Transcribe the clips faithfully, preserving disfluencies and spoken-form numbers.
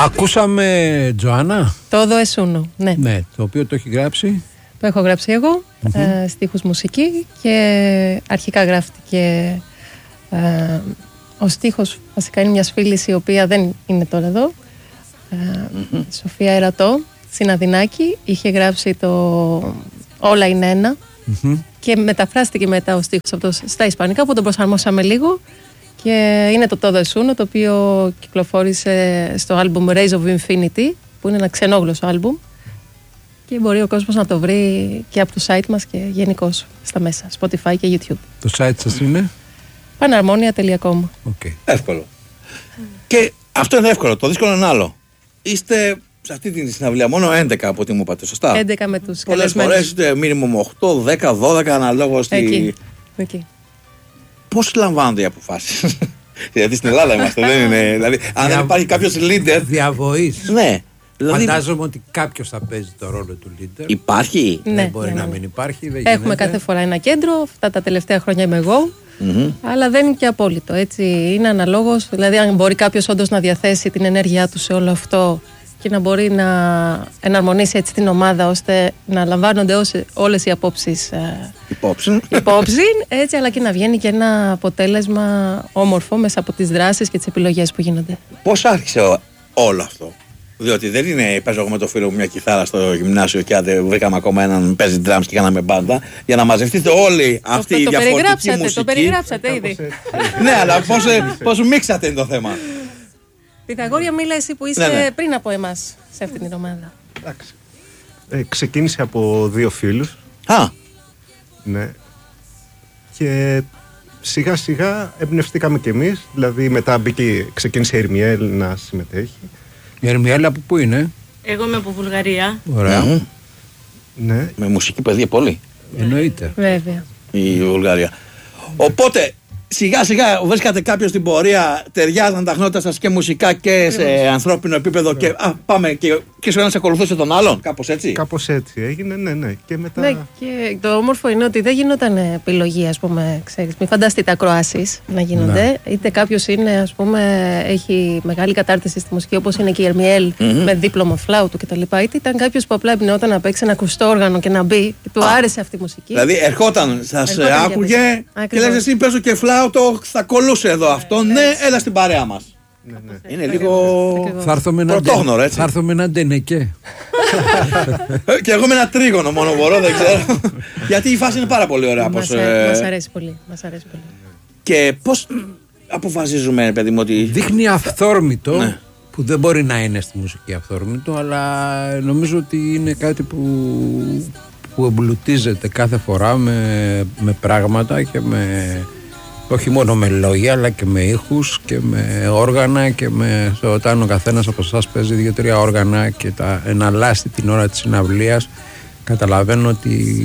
Ακούσαμε Τζοάννα. Todo es uno, ναι. Ναι, το οποίο το έχει γράψει. Το έχω γράψει εγώ, mm-hmm. ε, στίχους μουσική και αρχικά γράφτηκε ε, ο στίχος βασικά είναι μιας φίλης η οποία δεν είναι τώρα εδώ, ε, mm-hmm. Σοφία Ερατό, στην Αδυνάκη, είχε γράψει το Όλα είναι ένα mm-hmm. και μεταφράστηκε μετά ο στίχος αυτός στα ισπανικά που τον προσαρμόσαμε λίγο και είναι το Todo es uno, το οποίο κυκλοφόρησε στο άλμπουμ Rays of Infinity που είναι ένα ξενόγλωσσο άλμπουμ και μπορεί ο κόσμος να το βρει και από το site μας και γενικώς στα μέσα, Spotify και YouTube. Το site σας είναι? παναρμόνια τελεία com. Okay. Εύκολο. Mm. Και αυτό είναι εύκολο, το δύσκολο είναι άλλο. Είστε σε αυτή την συναυλία μόνο έντεκα από ό,τι μου είπατε, σωστά? έντεκα με τους πολλές φορές είστε μίνιμουμ οκτώ, δέκα, δώδεκα αναλόγως στη... Εκεί. Εκεί. Πώς λαμβάνονται οι αποφάσεις? Γιατί στην Ελλάδα είμαστε, δεν είναι. Δηλαδή, αν δεν υπάρχει κάποιος leader. Διαβοής. Ναι. Δηλαδή... Φαντάζομαι ότι κάποιος θα παίζει το ρόλο του leader. Υπάρχει. Δεν ναι, μπορεί ναι, να ναι. μην υπάρχει. Δεν Έχουμε γίνεται. κάθε φορά ένα κέντρο. Αυτά τα τελευταία χρόνια είμαι εγώ. Mm-hmm. Αλλά δεν είναι και απόλυτο. Έτσι. Είναι αναλόγως. Δηλαδή, αν μπορεί κάποιος όντως να διαθέσει την ενέργειά του σε όλο αυτό και να μπορεί να εναρμονίσει έτσι την ομάδα ώστε να λαμβάνονται όλες οι απόψεις υπόψη. υπόψη έτσι, αλλά και να βγαίνει και ένα αποτέλεσμα όμορφο μέσα από τις δράσεις και τις επιλογές που γίνονται. Πώς άρχισε όλο αυτό? Διότι δεν είναι παίζω εγώ με το φίλο μου μια κιθάρα στο γυμνάσιο και άντε βρήκαμε ακόμα έναν παίζει drums και κάναμε μπάντα για να μαζευτείτε όλοι αυτή η διαφορετική μουσική. Το περιγράψατε ήδη. Ναι, αλλά πώς, πώς μίξατε είναι το θέμα. Πυθαγόρια, μίλα εσύ που είσαι ναι, ναι. πριν από εμάς σε αυτήν την ομάδα. Εντάξει. Ε, ξεκίνησε από δύο φίλους. Α. Ναι. Και σιγά σιγά εμπνευστήκαμε κι εμείς. Δηλαδή μετά μπήκε, ξεκίνησε η Ερμιέλ να συμμετέχει. Η Ερμιέλ από πού είναι? Εγώ είμαι από Βουλγαρία. Ωραία. Mm-hmm. Ναι. Με μουσική παιδεία πολύ. Εννοείται. Βέβαια. Η Βουλγαρία. Οπότε σιγά σιγά βρίσκατε κάποιο στην πορεία, ταιριάζαν τα χνότα σας και μουσικά και σε ανθρώπινο επίπεδο και α, πάμε και, και σε ένας ακολουθούσε τον άλλον, κάπως έτσι. Κάπως έτσι έγινε, ναι, ναι. Και μετά... Ναι, και το όμορφο είναι ότι δεν γινόταν επιλογή, ας πούμε, ξέρεις. Μην φανταστείτε ακροάσεις να γίνονται. Ναι. Είτε κάποιος είναι, ας πούμε, έχει μεγάλη κατάρτιση στη μουσική, όπως είναι και η Ερμιέλ, mm-hmm. με δίπλωμα φλάουτου κτλ. Είτε ήταν κάποιος που απλά εμπνεόταν να παίξει ένα ακουστό όργανο και να μπει και του α, άρεσε αυτή η μουσική. Δηλαδή ερχόταν, σας άκουγε και λες εσύ παίζω και φλάουτο, θα κολούσε εδώ αυτό. Ναι, έλα στην παρέα μας. Ναι, ναι. Είναι λίγο πρωτόγνωρο, έτσι. Θα έρθω με ένα ντενεκέ. Και εγώ με ένα τρίγωνο μόνο μπορώ, δεν ξέρω. Γιατί η φάση είναι πάρα πολύ ωραία. Μας, πως, ε... ε... μας αρέσει πολύ. Μας αρέσει πολύ. Και πώς αποφασίζουμε, παιδί μου, ότι... Δείχνει αυθόρμητο, ναι. που δεν μπορεί να είναι στη μουσική αυθόρμητο, αλλά νομίζω ότι είναι κάτι που, που εμπλουτίζεται κάθε φορά με, με πράγματα και με... όχι μόνο με λόγια αλλά και με ήχους και με όργανα και με όταν ο καθένας από εσάς παίζει δύο-τρία όργανα και τα εναλλάσσει την ώρα της συναυλίας, καταλαβαίνω ότι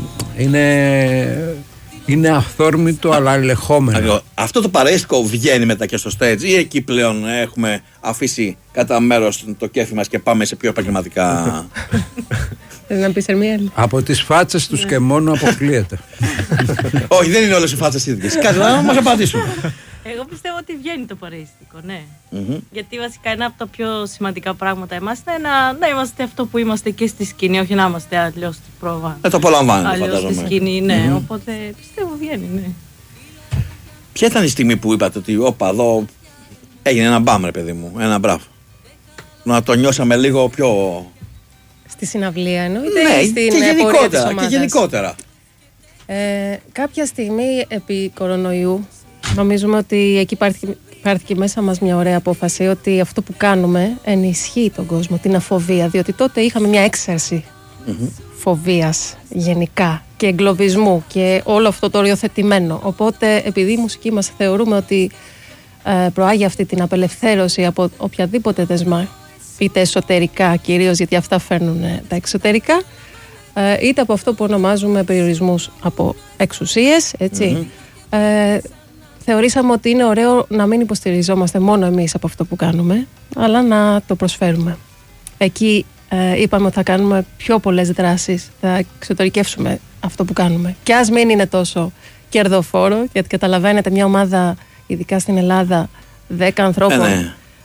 είναι, είναι αυθόρμητο αλλά ελεγχόμενο. Αυτό το παρέστικο βγαίνει μετά και στο stage ή εκεί πλέον έχουμε αφήσει κατά μέρος το κέφι μας και πάμε σε πιο επαγγελματικά... Θες να πεις Ερμιέλ? Από τις φάτσες τους και μόνο αποκλείεται. Όχι, δεν είναι όλες οι φάτσες ίδιες. Κάτι να μας απαντήσουν. Εγώ πιστεύω ότι βγαίνει το παρεϊστικό, ναι. Mm-hmm. Γιατί βασικά ένα από τα πιο σημαντικά πράγματα εμάς είναι να, να είμαστε αυτό που είμαστε και στη σκηνή, όχι να είμαστε αλλιώς στην πρόβα. Δεν το απολαμβάνετε, αλλιώς στη σκηνή, ναι. Mm-hmm. Οπότε πιστεύω βγαίνει, ναι. Ποια ήταν η στιγμή που είπατε ότι όπα εδώ έγινε ένα μπαμ, ρε παιδί μου, ένα μπράβο? Να το νιώσαμε λίγο πιο... Στη συναυλία εννοείται, ναι, ή στην και γενικότερα, της και γενικότερα. Ε, κάποια στιγμή επί κορονοϊού νομίζουμε ότι εκεί υπάρχει, υπάρχει μέσα μας μια ωραία απόφαση ότι αυτό που κάνουμε ενισχύει τον κόσμο, την αφοβία, διότι τότε είχαμε μια έξαρση mm-hmm. φοβίας γενικά και εγκλωβισμού και όλο αυτό το οριοθετημένο. Οπότε επειδή η μουσική μας θεωρούμε ότι ε, προάγει αυτή την απελευθέρωση από οποιαδήποτε δεσμά, είτε εσωτερικά κυρίως, γιατί αυτά φέρνουν τα εξωτερικά, είτε από αυτό που ονομάζουμε περιορισμούς από εξουσίες, έτσι. Mm-hmm. Ε, θεωρήσαμε ότι είναι ωραίο να μην υποστηριζόμαστε μόνο εμείς από αυτό που κάνουμε, αλλά να το προσφέρουμε. Εκεί ε, είπαμε ότι θα κάνουμε πιο πολλές δράσεις, θα εξωτερικεύσουμε αυτό που κάνουμε. Και ας μην είναι τόσο κερδοφόρο, γιατί καταλαβαίνετε μια ομάδα, ειδικά στην Ελλάδα, δέκα ανθρώπων, ε, ναι.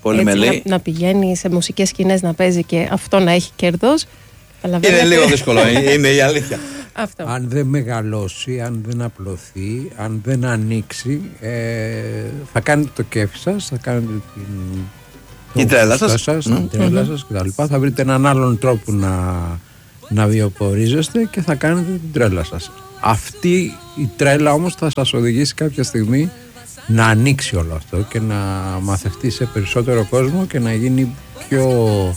Πολύ έτσι, μελή. να, να πηγαίνει σε μουσικές σκηνές να παίζει και αυτό να έχει κέρδος. Είναι λίγο δύσκολο, είναι η αλήθεια. Αυτό. Αν δεν μεγαλώσει, αν δεν απλωθεί, αν δεν ανοίξει, ε, θα κάνετε το κέφι σας, θα κάνετε την, την τρέλα σας, σας, mm. την τρέλα mm-hmm. σας κτλ. Θα βρείτε έναν άλλον τρόπο να, να βιοπορίζεστε και θα κάνετε την τρέλα σας. Αυτή η τρέλα όμως θα σας οδηγήσει κάποια στιγμή να ανοίξει όλο αυτό και να μαθευτεί σε περισσότερο κόσμο και να γίνει πιο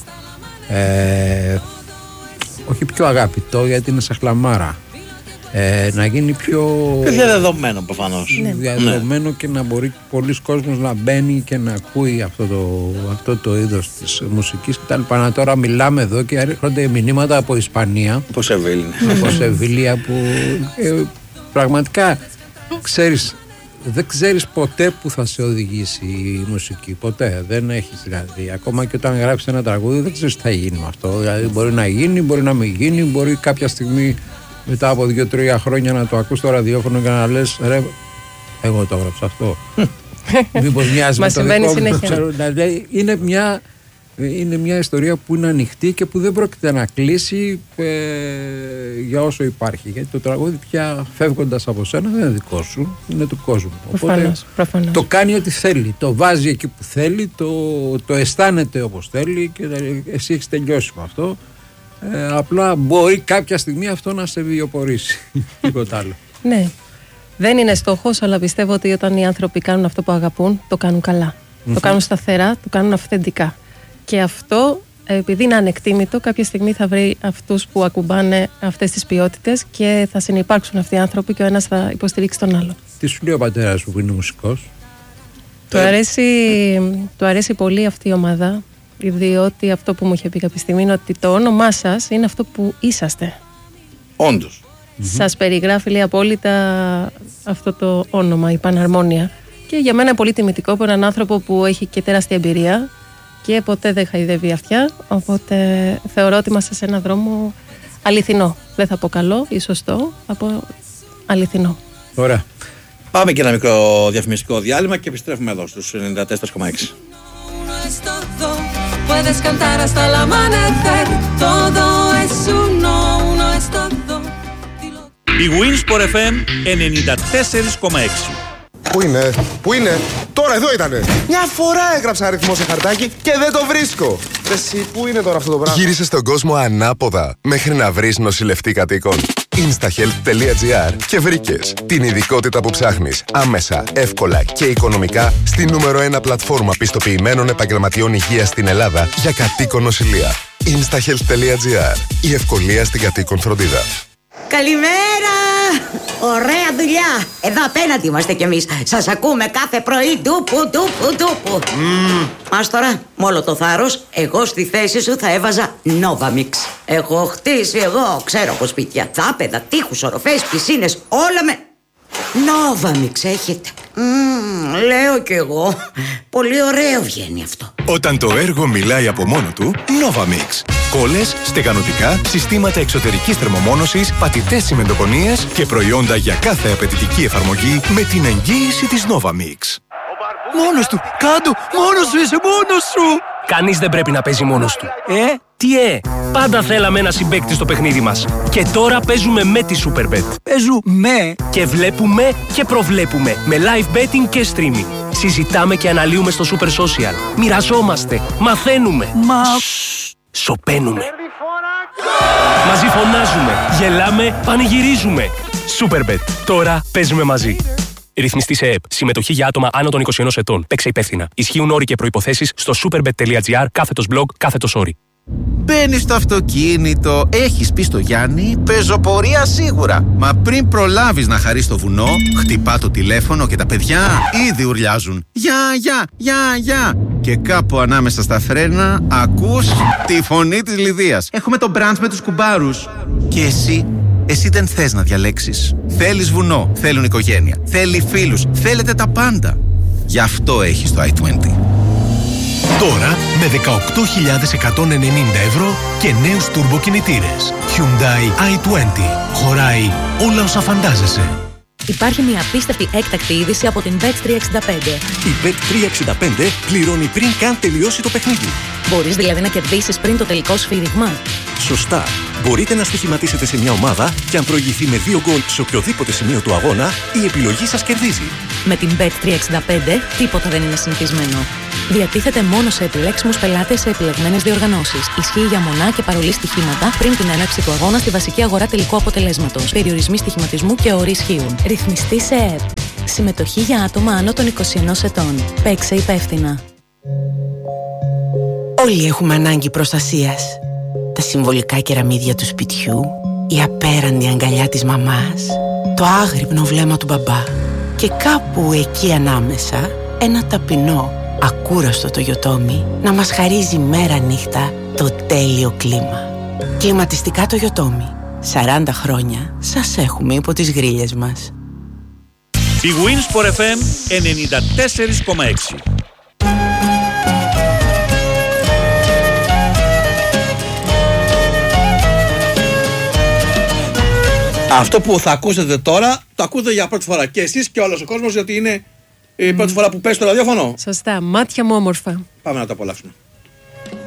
ε, όχι πιο αγαπητό, γιατί είναι σαν χλαμάρα, ε, να γίνει πιο διαδεδομένο προφανώς, ναι. διαδεδομένο και να μπορεί πολλοί κόσμος να μπαίνει και να ακούει αυτό το, αυτό το είδος της μουσικής κτλ. Να τώρα μιλάμε εδώ και έρχονται μηνύματα από Ισπανία, από Σεβίλη, από Σεβίλια που ε, πραγματικά ξέρεις, δεν ξέρεις ποτέ που θα σε οδηγήσει η μουσική. Ποτέ. Δεν έχεις δηλαδή. Ακόμα και όταν γράψεις ένα τραγούδι, δεν ξέρεις τι θα γίνει με αυτό. Δηλαδή, μπορεί να γίνει, μπορεί να μην γίνει, μπορεί κάποια στιγμή μετά από δύο-τρία χρόνια να το ακούς στο ραδιόφωνο και να λες ρε, εγώ το έγραψα αυτό. Μήπως μοιάζει με το δικό μου. Ξέρω, δηλαδή, είναι μια. Είναι μια ιστορία που είναι ανοιχτή και που δεν πρόκειται να κλείσει ε, για όσο υπάρχει. Γιατί το τραγούδι πια φεύγοντας από σένα δεν είναι δικό σου, είναι του κόσμου. Προφανώς, Οπότε προφανώς. το κάνει ό,τι θέλει, το βάζει εκεί που θέλει, το, το αισθάνεται όπως θέλει και εσύ έχεις τελειώσει με αυτό. Ε, απλά μπορεί κάποια στιγμή αυτό να σε βιοπορήσει. Τίποτα άλλο. Ναι. Δεν είναι στόχος, αλλά πιστεύω ότι όταν οι άνθρωποι κάνουν αυτό που αγαπούν, το κάνουν καλά. Mm-hmm. Το κάνουν σταθερά, το κάνουν αυθεντικά. Και αυτό, επειδή είναι ανεκτήμητο, κάποια στιγμή θα βρει αυτούς που ακουμπάνε αυτές τις ποιότητες και θα συνυπάρξουν αυτοί οι άνθρωποι και ο ένας θα υποστηρίξει τον άλλο. Τι σου λέει ο πατέρας σου που είναι μουσικός? Του αρέσει, του αρέσει πολύ αυτή η ομάδα, διότι αυτό που μου είχε πει κάποια στιγμή είναι ότι το όνομά σας είναι αυτό που είσαστε. Όντως. Σας περιγράφει, λέει, απόλυτα αυτό το όνομα, η Παναρμόνια. Και για μένα είναι πολύ τιμητικό από έναν άνθρωπο που έχει και τεράστια εμπειρία και ποτέ δεν χαϊδεύει αυτιά, οπότε θεωρώ ότι είμαστε σε έναν δρόμο αληθινό. Δεν θα πω καλό ή σωστό, θα πω αληθινό. Ωραία. Πάμε και ένα μικρό διαφημιστικό διάλειμμα και επιστρέφουμε εδώ στους ενενήντα τέσσερα κόμμα έξι. Η Winsport εφ εμ ενενήντα τέσσερα κόμμα έξι. Πού είναι, πού είναι, τώρα εδώ ήτανε. Μια φορά έγραψα αριθμό σε χαρτάκι και δεν το βρίσκω. Εσύ, πού είναι τώρα αυτό το πράγμα? Γύρισε στον κόσμο ανάποδα μέχρι να βρεις νοσηλευτή κατοίκων. instahealth τελεία gr και βρήκες την ειδικότητα που ψάχνεις άμεσα, εύκολα και οικονομικά στη νούμερο ένα πλατφόρμα πιστοποιημένων επαγγελματιών υγείας στην Ελλάδα για κατοίκον νοσηλεία. instahealth τελεία gr. Η ευκολία στην κατοίκον φροντίδα. Καλημέρα! Ωραία δουλειά! Εδώ απέναντι είμαστε κι εμείς. Σας ακούμε κάθε πρωί. Ντούπου, ντούπου, ντούπου. Mm. Μας τώρα, με όλο το θάρρος, εγώ στη θέση σου θα έβαζα Novamix. Έχω χτίσει εγώ, ξέρω από σπίτια, θάπεδα, τείχους, οροφές, πισίνες, όλα με... Novamix έχετε. Mm, λέω κι εγώ. Πολύ ωραίο βγαίνει αυτό. Όταν το έργο μιλάει από μόνο του, Novamix. Κόλλες, στεγανοτικά, συστήματα εξωτερικής θερμομόνωσης, πατητές τσιμεντοκονίες και προϊόντα για κάθε απαιτητική εφαρμογή με την εγγύηση της Novamix. Μόνος του! Κάντο! Μόνος σου είσαι! Μόνος σου! Κανείς δεν πρέπει να παίζει μόνος του. Ε? Τι ε? Πάντα θέλαμε ένα συμπαίκτη στο παιχνίδι μας. Και τώρα παίζουμε με τη Superbet. Παίζουμε και βλέπουμε και προβλέπουμε με live betting και streaming. Συζητάμε και αναλύουμε στο Super Social. Μοιραζόμαστε. Μαθαίνουμε. Μα... Σοπαίνουμε. Μαζί φωνάζουμε, γελάμε, πανηγυρίζουμε. Superbet. Τώρα παίζουμε μαζί. Ρυθμιστή σε ΕΕΠ. Συμμετοχή για άτομα άνω των είκοσι ενός ετών. Παίξε υπεύθυνα. Ισχύουν όροι και προϋποθέσεις στο superbet τελεία gr κάθετος blog κάθετος όροι. Μπαίνεις στο αυτοκίνητο, έχεις πει στο Γιάννη, πεζοπορία σίγουρα. Μα πριν προλάβεις να χαρείς το βουνό, χτυπά το τηλέφωνο και τα παιδιά ήδη ουρλιάζουν. Γεια, γεια, γεια, γεια. Και κάπου ανάμεσα στα φρένα ακούς τη φωνή της Λιδίας. Έχουμε το μπραντς με τους κουμπάρους. Και εσύ, εσύ δεν θες να διαλέξεις. Θέλεις βουνό, θέλουν οικογένεια, θέλει φίλους, θέλετε τα πάντα. Γι' αυτό έχεις το άι είκοσι. Τώρα με δεκαοκτώ χιλιάδες εκατόν ενενήντα ευρώ και νέους τουρμποκινητήρες. Hyundai άι είκοσι. Χωράει όλα όσα φαντάζεσαι. Υπάρχει μια απίστευτη έκτακτη είδηση από την μπετ τριακόσια εξήντα πέντε. Η μπετ τριακόσια εξήντα πέντε πληρώνει πριν καν τελειώσει το παιχνίδι. Μπορείς δηλαδή να κερδίσεις πριν το τελικό σφύριγμα. Σωστά. Μπορείτε να στοιχηματίσετε σε μια ομάδα και αν προηγηθεί με δύο γκολ σε οποιοδήποτε σημείο του αγώνα, η επιλογή σας κερδίζει. Με την μπετ τριακόσια εξήντα πέντε τίποτα δεν είναι συνηθισμένο. Διατίθεται μόνο σε επιλέξιμους πελάτες σε επιλεγμένες διοργανώσεις. Ισχύει για μονά και παρολί στοιχήματα πριν την έναρξη του αγώνα στη βασική αγορά τελικού αποτελέσματος. Περιορισμοί στοιχηματισμού και όροι ισχύουν. Ρυθμιστή σε ΕΕΠ. Συμμετοχή για άτομα άνω των είκοσι ενός ετών. Παίξε υπεύθυνα. Όλοι έχουμε ανάγκη προστασίας. Τα συμβολικά κεραμίδια του σπιτιού, η απέραντη αγκαλιά της μαμάς, το άγρυπνο βλέμμα του μπαμπά και κάπου εκεί ανάμεσα ένα ταπεινό, ακούραστο το Toyotomi να μας χαρίζει μέρα νύχτα το τέλειο κλίμα. Κλιματιστικά το Toyotomi. σαράντα χρόνια σας έχουμε υπό τις γρίλες μας. Big Wins for εφ εμ ενενήντα τέσσερα κόμμα έξι. Αυτό που θα ακούσετε τώρα, το ακούτε για πρώτη φορά και εσείς και όλος ο κόσμος, γιατί είναι η πρώτη φορά που παίζει το ραδιόφωνο. Σωστά, μάτια μου όμορφα. Πάμε να το απολαύσουμε.